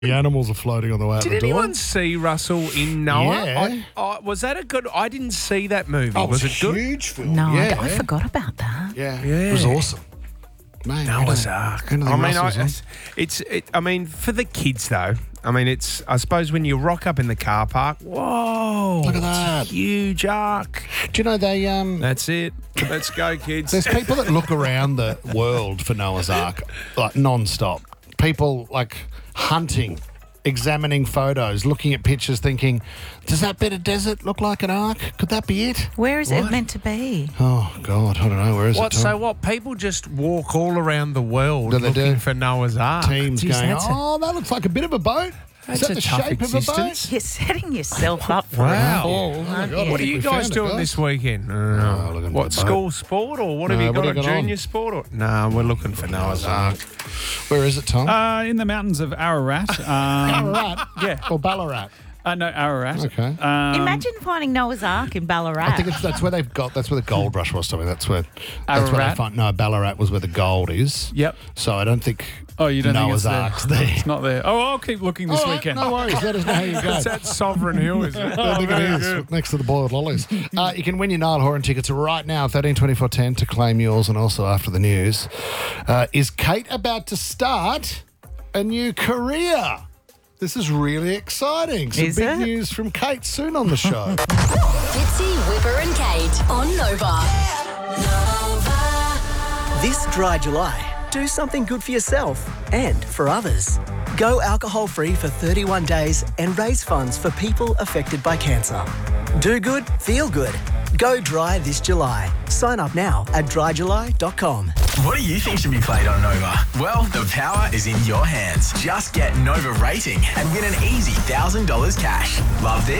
The animals are floating on the way out Did the door. anyone see Russell in Noah? Yeah. Was that a good... I didn't see that movie. Oh, was it it good? huge film. No, yeah. I forgot about that. Yeah. Yeah. It was awesome. Mate, Noah's Ark. anything I mean, Russell's I mean, for the kids though. I mean, it's. I suppose when you rock up in the car park, whoa! Look at it's a that. huge ark. Do you know they That's it. Let's go, kids. There's people that look around the world for Noah's Ark like non-stop. People like hunting, examining photos, looking at pictures, thinking, does that bit of desert look like an ark? Could that be it? Where is it meant to be? Oh God, I don't know. Where is What? it? Tom? So what? People just walk all around the world Do they looking do? for Noah's Ark. Teams Geez, going, that's a- oh, that looks like a bit of a boat. Is That's that a the tough shape of a existence. boat? You're setting yourself up for Wow. a fall, Oh, my aren't God, you? What are think you we guys found it, doing guys. this weekend? looking for a What, boat. school sport or what have No, you what got? have you A got junior on? sport? Or? No, we're looking for Noah's Ark. Where is it, Tom? In the mountains of Ararat. Ballarat. Yeah. Or Ballarat. No, Ararat. Okay. Imagine finding Noah's Ark in Ballarat. I think that's where that's where the gold rush was. Something that's where they Ararat? find. No, Ballarat was where the gold is. Yep. So I don't think. Oh, you don't Noah's think Ark's it's there? there. It's not there. Oh, I'll keep looking this All right, weekend. no worries. Let us know how you go. It's at Sovereign Hill, is it? I think it is next to the boiled lollies. You can win your Niall Horan tickets right now, 132410 to claim yours, and also after the news. Is Kate about to start a new career? This is really exciting. Some Is big it? news from Kate soon on the show. Fitzy, Whipper and Kate on Nova. This dry July, do something good for yourself and for others. Go alcohol-free for 31 days and raise funds for people affected by cancer. Do good, feel good. Go dry this July. Sign up now at dryjuly.com. What do you think should be played on Nova? Well, the power is in your hands. Just get Nova rating and win an easy $1,000 cash. Love this?